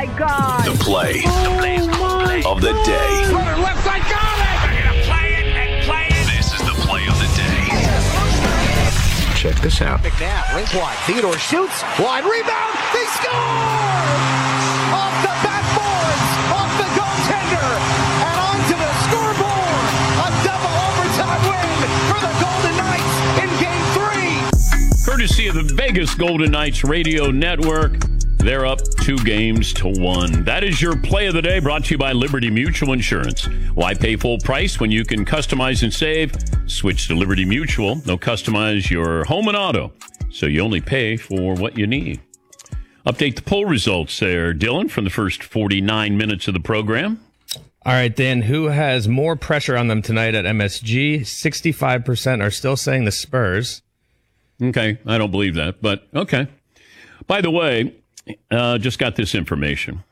my God. The play of the day. Runner left side, got it! They're going to play it and play it. This is the play of the day. Check this out. McNabb, rink wide. Theodore shoots. Wide rebound. They score! Off the backboards. Off the goaltender. And onto the scoreboard. A double overtime win for the Golden Knights in Game 3. Courtesy of the Vegas Golden Knights Radio Network. They're up 2-1. That is your play of the day, brought to you by Liberty Mutual Insurance. Why pay full price when you can customize and save? Switch to Liberty Mutual. They'll customize your home and auto, so you only pay for what you need. Update the poll results there, Dylan, from the first 49 minutes of the program. All right, Dan, who has more pressure on them tonight at MSG? 65% are still saying the Spurs. Okay, I don't believe that, but okay. By the way, just got this information.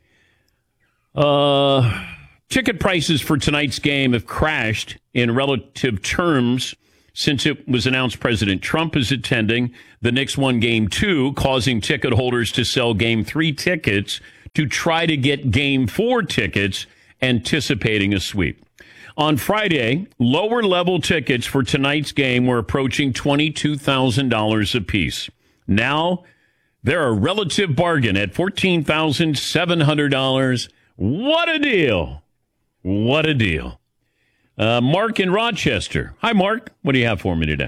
Ticket prices for tonight's game have crashed in relative terms since it was announced President Trump is attending. The Knicks won Game 2, causing ticket holders to sell Game 3 tickets to try to get Game 4 tickets, anticipating a sweep. On Friday, lower-level tickets for tonight's game were approaching $22,000 apiece. Now, they're a relative bargain at $14,700. What a deal. What a deal. Mark in Rochester. Hi, Mark. What do you have for me today?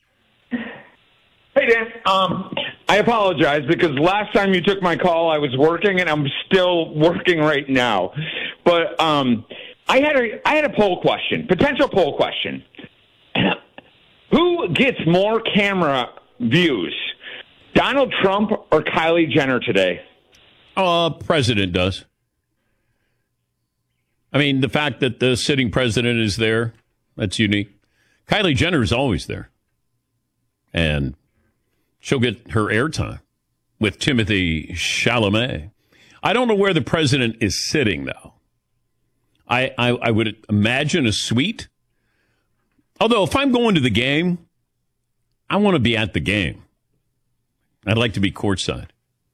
Hey, Dan. I apologize because last time you took my call, I was working, and I'm still working right now. But I had a poll question, potential poll question. Who gets more camera views, Donald Trump or Kylie Jenner today? President does. I mean, the fact that the sitting president is there, that's unique. Kylie Jenner is always there. And she'll get her airtime with Timothée Chalamet. I don't know where the president is sitting, though. I would imagine a suite. Although, if I'm going to the game, I want to be at the game. I'd like to be courtside.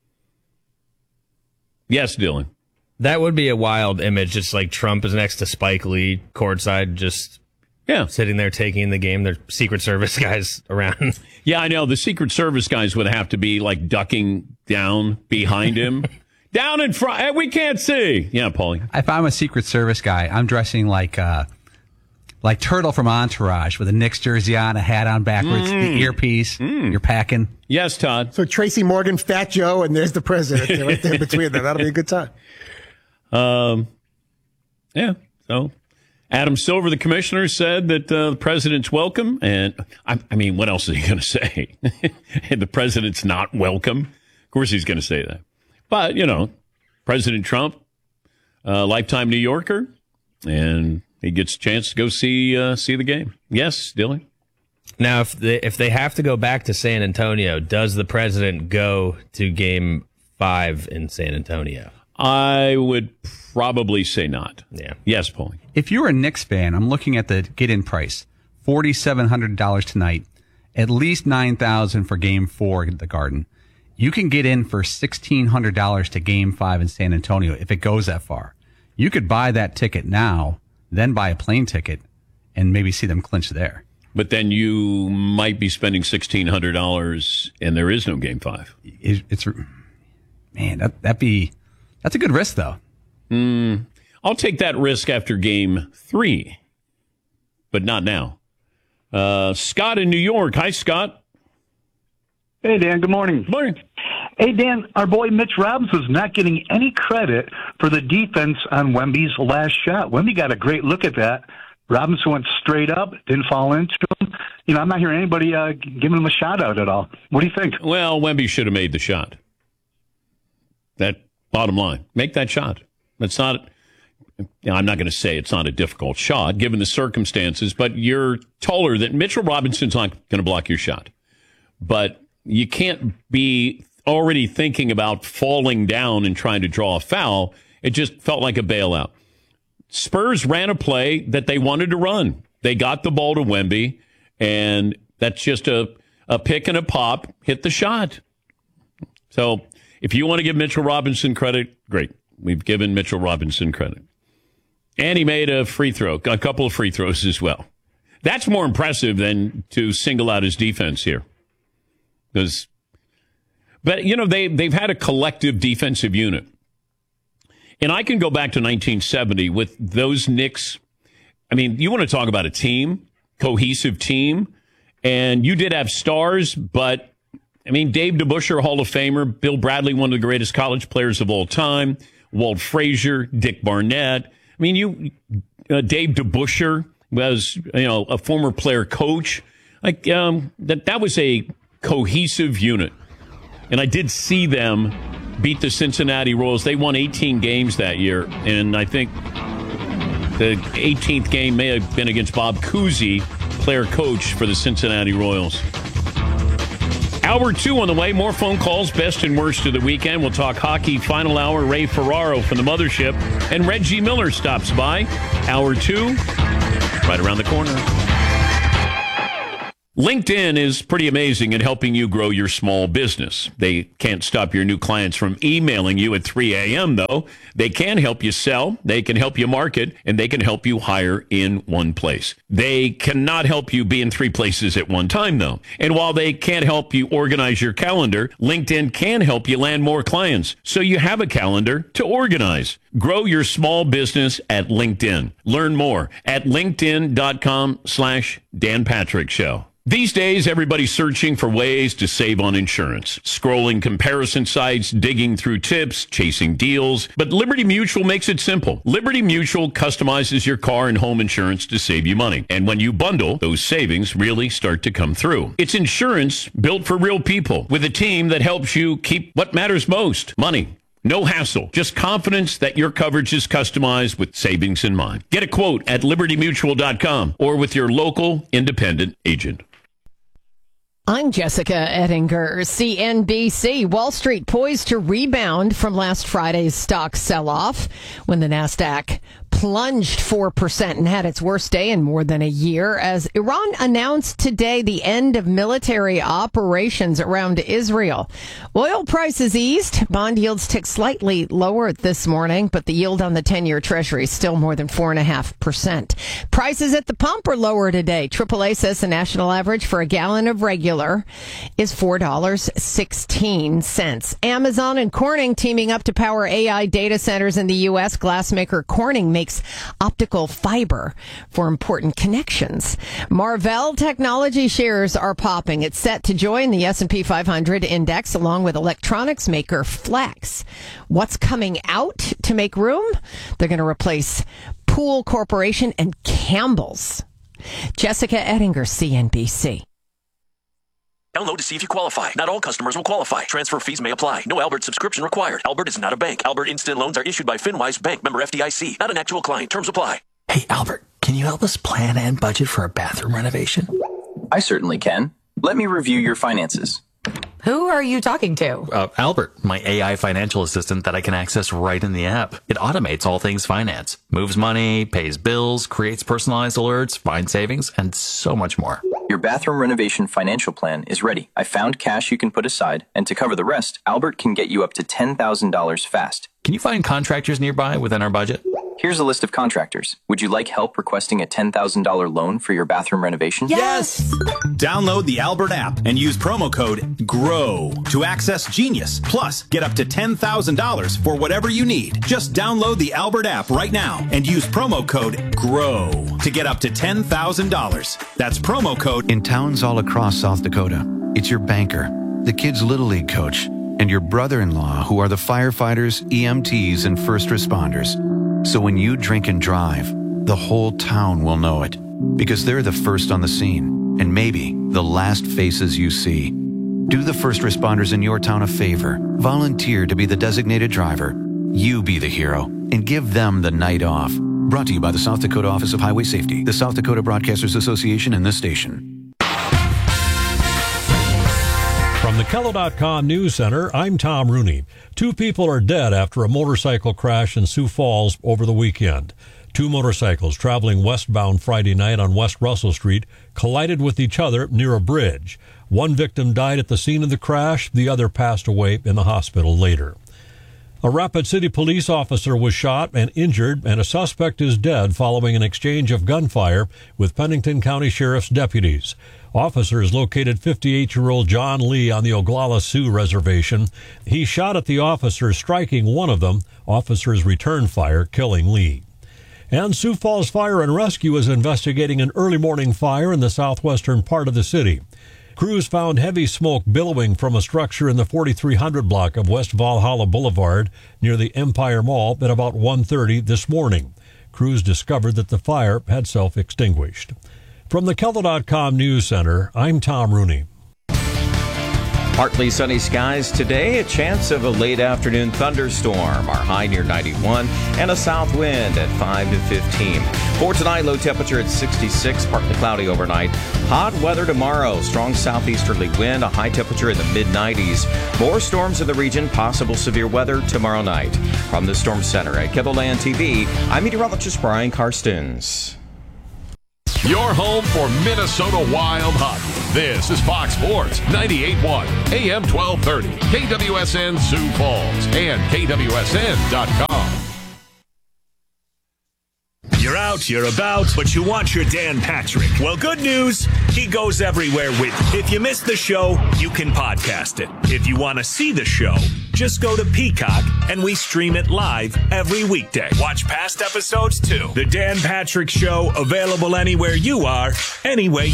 Yes, Dylan. That would be a wild image, just like Trump is next to Spike Lee, courtside, just sitting there taking the game. Their Secret Service guys around. Yeah, I know. The Secret Service guys would have to be like ducking down behind him. Down in front. We can't see. Yeah, Paulie. If I'm a Secret Service guy, I'm dressing like Turtle from Entourage with a Knicks jersey on, a hat on backwards, the earpiece. You're packing. Yes, Todd. So Tracy Morgan, Fat Joe, and there's the president right there between them. That'll be a good time. Yeah. So Adam Silver, the commissioner, said that the president's welcome. And I mean, what else is he going to say? The president's not welcome. Of course he's going to say that. But, you know, President Trump, lifetime New Yorker, and he gets a chance to go see the game. Yes, Dylan? Now, if they have to go back to San Antonio, does the president go to Game 5 in San Antonio? I would probably say not. Yeah. Yes, Paulie. If you're a Knicks fan, I'm looking at the get-in price, $4,700 tonight, at least $9,000 for Game 4 at the Garden. You can get in for $1,600 to Game 5 in San Antonio if it goes that far. You could buy that ticket now, then buy a plane ticket, and maybe see them clinch there. But then you might be spending $1,600, and there is no Game 5. That's a good risk, though. I'll take that risk after Game 3, but not now. Scott in New York. Hi, Scott. Hey, Dan. Good morning. Morning. Hey, Dan, our boy Mitch Robinson's not getting any credit for the defense on Wemby's last shot. Wemby got a great look at that. Robinson went straight up, didn't fall into him. You know, I'm not hearing anybody giving him a shot out at all. What do you think? Well, Wemby should have made the shot. That bottom line. Make that shot. It's not, I'm not going to say it's not a difficult shot given the circumstances, but you're taller than Mitchell Robinson's not going to block your shot. But you can't be already thinking about falling down and trying to draw a foul. It just felt like a bailout. Spurs ran a play that they wanted to run. They got the ball to Wemby, and that's just a pick and a pop, hit the shot. So If you want to give Mitchell Robinson credit, great. We've given Mitchell Robinson credit. And he made a couple of free throws as well. That's more impressive than to single out his defense here. But, they've had a collective defensive unit. And I can go back to 1970 with those Knicks. I mean, you want to talk about a team, cohesive team. And you did have stars, but, I mean, Dave DeBusschere, Hall of Famer, Bill Bradley, one of the greatest college players of all time, Walt Frazier, Dick Barnett. I mean, Dave DeBusschere was, a former player coach. Like, that was a cohesive unit. And I did see them beat the Cincinnati Royals. They won 18 games that year, and I think the 18th game may have been against Bob Cousy, player-coach for the Cincinnati Royals. Hour 2 on the way. More phone calls, best and worst of the weekend. We'll talk hockey. Final hour, Ray Ferraro from the Mothership. And Reggie Miller stops by. Hour 2, right around the corner. LinkedIn is pretty amazing at helping you grow your small business. They can't stop your new clients from emailing you at 3 a.m., though. They can help you sell, they can help you market, and they can help you hire in one place. They cannot help you be in 3 places at one time, though. And while they can't help you organize your calendar, LinkedIn can help you land more clients, so you have a calendar to organize. Grow your small business at LinkedIn. Learn more at linkedin.com/Dan Patrick Show. These days, everybody's searching for ways to save on insurance. Scrolling comparison sites, digging through tips, chasing deals. But Liberty Mutual makes it simple. Liberty Mutual customizes your car and home insurance to save you money. And when you bundle, those savings really start to come through. It's insurance built for real people with a team that helps you keep what matters most, money. No hassle, just confidence that your coverage is customized with savings in mind. Get a quote at libertymutual.com or with your local independent agent. I'm Jessica Ettinger, CNBC. Wall Street poised to rebound from last Friday's stock sell-off when the Nasdaq plunged 4% and had its worst day in more than a year as Iran announced today the end of military operations around Israel. Oil prices eased. Bond yields ticked slightly lower this morning, but the yield on the 10-year Treasury is still more than 4.5%. Prices at the pump are lower today. AAA says the national average for a gallon of regular is $4.16. Amazon and Corning teaming up to power AI data centers in the U.S. Glassmaker Corning makes optical fiber for important connections. Marvell Technology shares are popping. It's set to join the S&P 500 index along with electronics maker Flex. What's coming out to make room? They're going to replace Pool Corporation and Campbell's. Jessica Ettinger, CNBC. Download to see if you qualify. Not all customers will qualify. Transfer fees may apply. No Albert subscription required. Albert is not a bank. Albert Instant Loans are issued by FinWise Bank, member FDIC. Not an actual client. Terms apply. Hey, Albert, can you help us plan and budget for a bathroom renovation? I certainly can. Let me review your finances. Who are you talking to? Albert, my AI financial assistant that I can access right in the app. It automates all things finance, moves money, pays bills, creates personalized alerts, finds savings, and so much more. Your bathroom renovation financial plan is ready. I found cash you can put aside, and to cover the rest, Albert can get you up to $10,000 fast. Can you find contractors nearby within our budget? Here's a list of contractors. Would you like help requesting a $10,000 loan for your bathroom renovation? Yes! Download the Albert app and use promo code GROW to access Genius. Plus, get up to $10,000 for whatever you need. Just download the Albert app right now and use promo code GROW to get up to $10,000. That's promo code. In towns all across South Dakota, it's your banker, the kids' Little League coach, and your brother-in-law who are the firefighters, EMTs, and first responders. So when you drink and drive, the whole town will know it because they're the first on the scene and maybe the last faces you see. Do the first responders in your town a favor. Volunteer to be the designated driver. You be the hero and give them the night off. Brought to you by the South Dakota Office of Highway Safety, the South Dakota Broadcasters Association, and this station. From the Kello.com News Center, I'm Tom Rooney. 2 people are dead after a motorcycle crash in Sioux Falls over the weekend. 2 motorcycles traveling westbound Friday night on West Russell Street collided with each other near a bridge. One victim died at the scene of the crash. The other passed away in the hospital later. A Rapid City police officer was shot and injured, and a suspect is dead following an exchange of gunfire with Pennington County Sheriff's deputies. Officers located 58-year-old John Lee on the Oglala Sioux Reservation. He shot at the officers, striking one of them. Officers returned fire, killing Lee. And Sioux Falls Fire and Rescue is investigating an early morning fire in the southwestern part of the city. Crews found heavy smoke billowing from a structure in the 4300 block of West Valhalla Boulevard near the Empire Mall at about 1:30 this morning. Crews discovered that the fire had self-extinguished. From the KELO.com News Center, I'm Tom Rooney. Partly sunny skies today, a chance of a late afternoon thunderstorm. Our high near 91 and a south wind at 5 to 15. For tonight, low temperature at 66, partly cloudy overnight. Hot weather tomorrow, strong southeasterly wind, a high temperature in the mid-90s. More storms in the region, possible severe weather tomorrow night. From the Storm Center at KELOLAND TV, I'm meteorologist Brian Karstens. Your home for Minnesota Wild hockey. This is Fox Sports 98.1 AM 1230 KWSN Sioux Falls and KWSN.com. You're out, you're about, but you want your Dan Patrick. Well, good news, he goes everywhere with you. If you missed the show, you can podcast it. If you want to see the show, just go to Peacock and we stream it live every weekday. Watch past episodes too. The Dan Patrick Show, available anywhere you are, anyway